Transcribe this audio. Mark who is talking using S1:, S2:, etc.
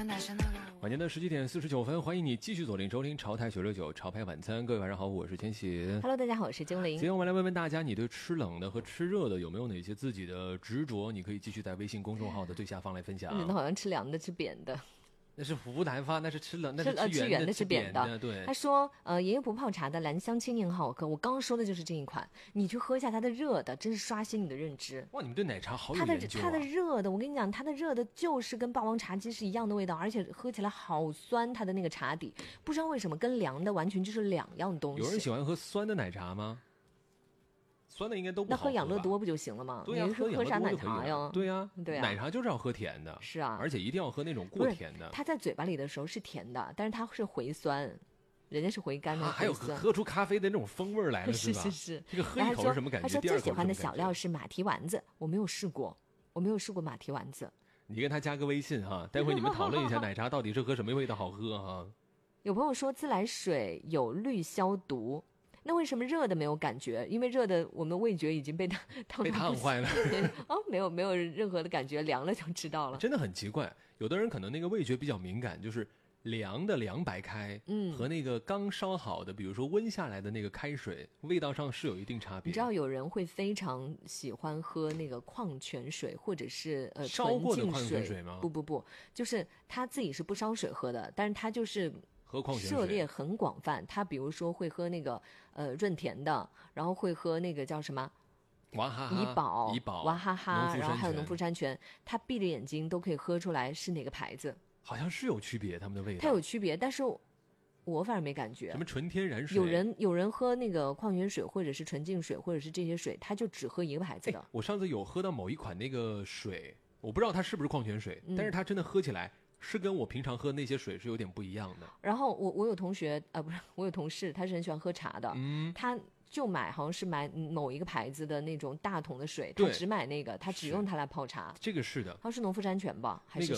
S1: 晚间的17点49分，欢迎你继续锁定收听潮台969潮牌晚餐。各位晚上好，我是千玺。
S2: Hello， 大家好，我是精灵。
S1: 今天我们来问问大家，你对吃冷的和吃热的有没有哪些自己的执着？你可以继续在微信公众号的最下方来分享。
S2: 人都好像吃凉的吃扁的。
S1: 那是湖南话，那是吃冷，那是
S2: 吃圆的吃扁的。
S1: 对，
S2: 他说，爷爷不泡茶的兰香青柠好喝。我刚刚说的就是这一款，你去喝一下它的热的，真是刷新你的认知。
S1: 哇，你们对奶茶好有研究啊！
S2: 它的热的，我跟你讲，它的热的就是跟霸王茶姬是一样的味道，而且喝起来好酸，它的那个茶底，不知道为什么跟凉的完全就是两样东西。
S1: 有人喜欢喝酸的奶茶吗？酸的应该都不好喝吧。
S2: 那喝养乐多不就行了吗？
S1: 对呀，
S2: 喝啥奶茶呀？
S1: 对呀，
S2: 对呀，
S1: 奶茶就是要喝甜的。
S2: 是啊，
S1: 而且一定要喝那种过甜的。
S2: 它在嘴巴里的时候是甜的，但是它是回酸，人家是回甘的。
S1: 还有喝出咖啡的那种风味来了，是吧？
S2: 是。
S1: 这个喝一口是什么感觉？
S2: 他说最喜欢的小料是马蹄丸子，我没有试过马蹄丸子。
S1: 你跟他加个微信哈，待会你们讨论一下奶茶到底是喝什么味道好喝哈。
S2: 有朋友说自来水有氯消毒。那为什么热的没有感觉？因为热的我们的味觉已经被
S1: 烫坏了
S2: 哦，没有任何的感觉，凉了就知道了。
S1: 真的很奇怪，有的人可能那个味觉比较敏感，就是凉的凉白开，和那个刚烧好的，比如说温下来的那个开水，味道上是有一定差别。
S2: 你知道有人会非常喜欢喝那个矿泉水，或者是
S1: 烧过的矿泉水吗？
S2: 不，就是他自己是不烧水喝的，但是他就是涉猎很广泛，他比如说会喝那个润田的，然后会喝那个叫什么
S1: 娃哈哈、
S2: 怡宝、娃哈哈，然后还有农夫山泉，他闭着眼睛都可以喝出来是哪个牌子。
S1: 好像是有区别，他们的味道。
S2: 它有区别，但是我反正没感觉。
S1: 什么纯天然水？
S2: 有人喝那个矿泉水，或者是纯净水，或者是这些水，他就只喝一个牌子的。
S1: 我上次有喝到某一款那个水，我不知道它是不是矿泉水，但是它真的喝起来是跟我平常喝那些水是有点不一样的。
S2: 然后我有同学不是，我有同事，他是很喜欢喝茶的，他就好像是买某一个牌子的那种大桶的水，他只买那个，他只用它来泡茶。
S1: 这个是的，
S2: 他是农夫山泉吧，还是